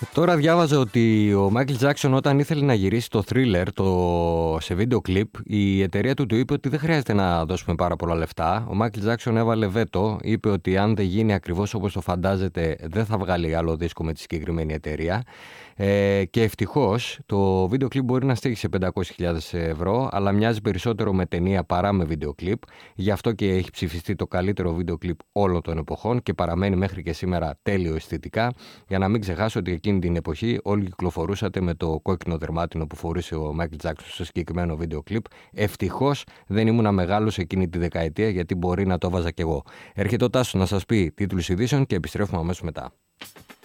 Τώρα διάβαζα ότι ο Μάικλ Τζάκσον όταν ήθελε να γυρίσει το Thriller σε βίντεο κλιπ, η εταιρεία του είπε ότι δεν χρειάζεται να δώσουμε πάρα πολλά λεφτά. Ο Μάικλ Τζάκσον έβαλε βέτο, είπε ότι αν δεν γίνει ακριβώς όπως το φαντάζεται δεν θα βγάλει άλλο δίσκο με τη συγκεκριμένη εταιρεία. Και ευτυχώς το βίντεο κλιπ μπορεί να στήχει σε 500.000 ευρώ, αλλά μοιάζει περισσότερο με ταινία παρά με βίντεο κλιπ. Γι' αυτό και έχει ψηφιστεί το καλύτερο βίντεο κλιπ όλων των εποχών και παραμένει μέχρι και σήμερα τέλειο αισθητικά. Για να μην ξεχάσω ότι εκείνη την εποχή όλοι κυκλοφορούσατε με το κόκκινο δερμάτινο που φορούσε ο Μάικλ Τζάκσον στο συγκεκριμένο βίντεο κλιπ. Ευτυχώς δεν ήμουνα μεγάλος εκείνη τη δεκαετία, γιατί μπορεί να το βάζα κι εγώ. Έρχεται ο Τάσος να σας πει τίτλους ειδήσεων και επιστρέφουμε αμέσως μετά.